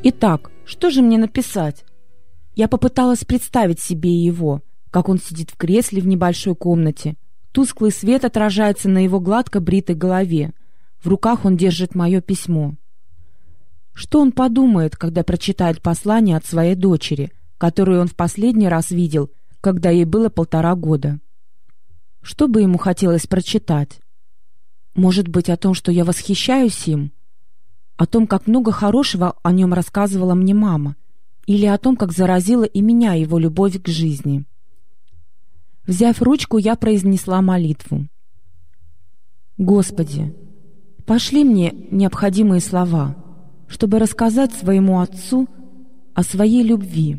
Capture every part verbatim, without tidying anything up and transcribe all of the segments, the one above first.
Итак, что же мне написать? Я попыталась представить себе его, как он сидит в кресле в небольшой комнате. Тусклый свет отражается на его гладко бритой голове. В руках он держит мое письмо. Что он подумает, когда прочитает послание от своей дочери, которую он в последний раз видел, когда ей было полтора года? Что бы ему хотелось прочитать? Может быть, о том, что я восхищаюсь им? О том, как много хорошего о нем рассказывала мне мама? Или о том, как заразила и меня его любовь к жизни? Взяв ручку, я произнесла молитву. «Господи, пошли мне необходимые слова, чтобы рассказать своему отцу о своей любви».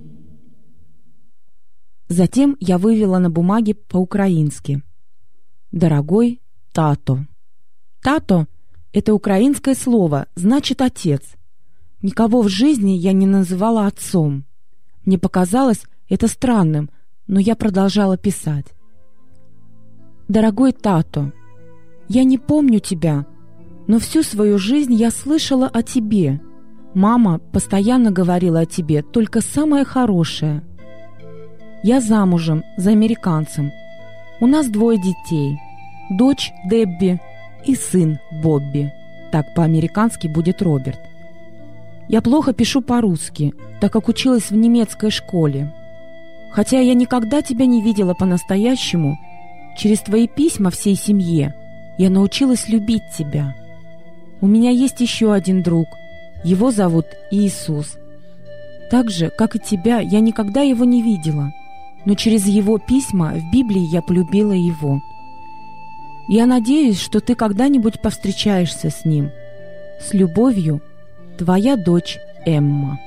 Затем я вывела на бумаге по-украински: «Дорогой тато». «Тато» — это украинское слово, значит «отец». Никого в жизни я не называла отцом. Мне показалось это странным, но я продолжала писать. «Дорогой тато, я не помню тебя, но всю свою жизнь я слышала о тебе. Мама постоянно говорила о тебе только самое хорошее. Я замужем за американцем. У нас двое детей. Дочь Дебби и сын Бобби. Так по-американски будет Роберт. Я плохо пишу по-русски, так как училась в немецкой школе. Хотя я никогда тебя не видела по-настоящему, через твои письма всей семье я научилась любить тебя. У меня есть еще один друг. Его зовут Иисус. Так же, как и тебя, я никогда его не видела, но через его письма в Библии я полюбила его. Я надеюсь, что ты когда-нибудь повстречаешься с ним. С любовью, твоя дочь Эмма».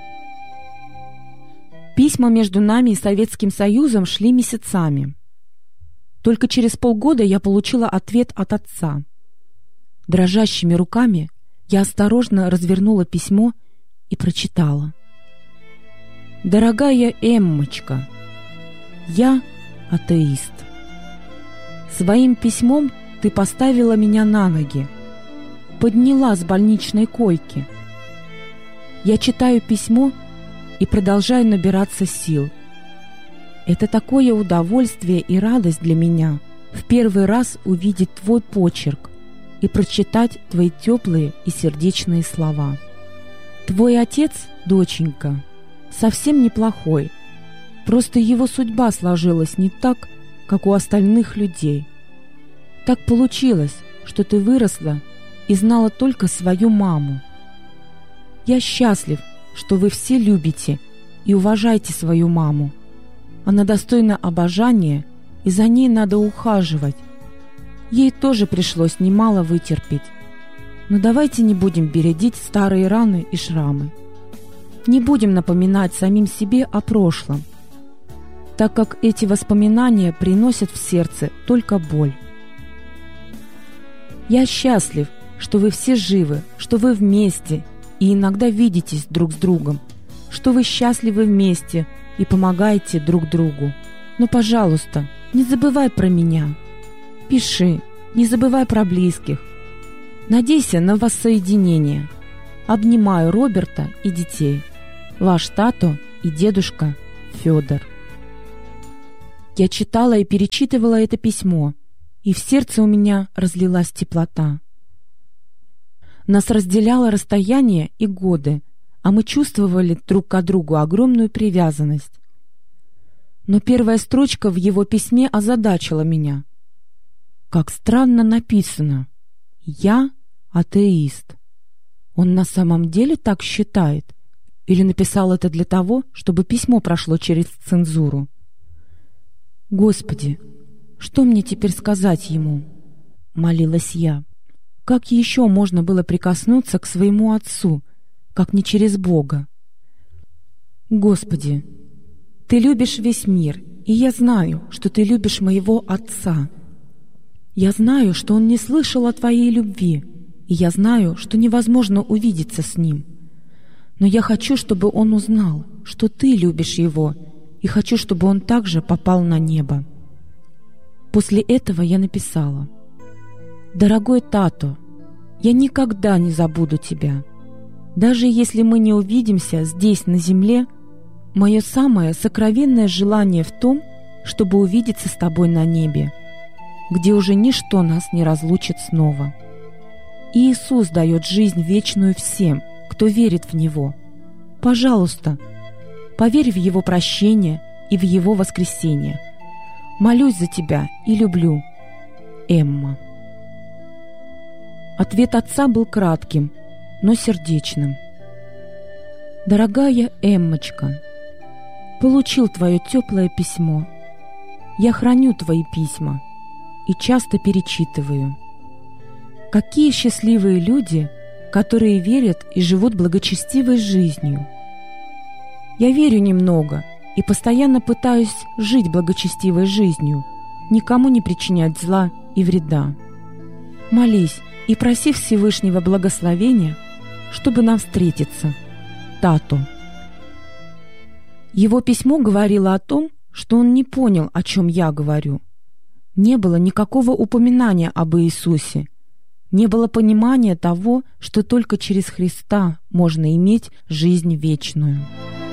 Письма между нами и Советским Союзом шли месяцами. Только через полгода я получила ответ от отца. Дрожащими руками я осторожно развернула письмо и прочитала. «Дорогая Эммочка, я атеист. Своим письмом ты поставила меня на ноги, подняла с больничной койки. Я читаю письмо и продолжаю набираться сил. Это такое удовольствие и радость для меня в первый раз увидеть твой почерк и прочитать твои теплые и сердечные слова. Твой отец, доченька, совсем неплохой, просто его судьба сложилась не так, как у остальных людей. Так получилось, что ты выросла и знала только свою маму. Я счастлив, что вы все любите и уважаете свою маму. Она достойна обожания, и за ней надо ухаживать. Ей тоже пришлось немало вытерпеть. Но давайте не будем бередить старые раны и шрамы. Не будем напоминать самим себе о прошлом, так как эти воспоминания приносят в сердце только боль. Я счастлив, что вы все живы, что вы вместе и иногда видитесь друг с другом, что вы счастливы вместе и помогаете друг другу. Но, пожалуйста, не забывай про меня. Пиши, не забывай про близких. Надейся на воссоединение. Обнимаю Роберта и детей. Ваш тато и дедушка Федор». Я читала и перечитывала это письмо, и в сердце у меня разлилась теплота. Нас разделяло расстояние и годы, а мы чувствовали друг к другу огромную привязанность. Но первая строчка в его письме озадачила меня. Как странно написано: «Я атеист». Он на самом деле так считает? Или написал это для того, чтобы письмо прошло через цензуру? «Господи, что мне теперь сказать ему?» — молилась я. Как еще можно было прикоснуться к своему отцу, как не через Бога? «Господи, Ты любишь весь мир, и я знаю, что Ты любишь моего отца. Я знаю, что он не слышал о Твоей любви, и я знаю, что невозможно увидеться с ним. Но я хочу, чтобы он узнал, что Ты любишь его, и хочу, чтобы он также попал на небо». После этого я написала: «Дорогой тато, я никогда не забуду тебя. Даже если мы не увидимся здесь, на земле, мое самое сокровенное желание в том, чтобы увидеться с тобой на небе, где уже ничто нас не разлучит снова. И Иисус дает жизнь вечную всем, кто верит в Него. Пожалуйста, поверь в Его прощение и в Его воскресение. Молюсь за тебя и люблю. Эмма. Ответ отца был кратким, но сердечным. Дорогая Эммочка, получил твое теплое письмо. Я храню твои письма и часто перечитываю. Какие счастливые люди, которые верят и живут благочестивой жизнью. Я верю немного и постоянно пытаюсь жить благочестивой жизнью, никому не причинять зла и вреда. Молись и проси Всевышнего благословения, чтобы нам встретиться. Тато. Его письмо говорило о том, что он не понял, о чем я говорю. Не было никакого упоминания об Иисусе. Не было понимания того, что только через Христа можно иметь жизнь вечную.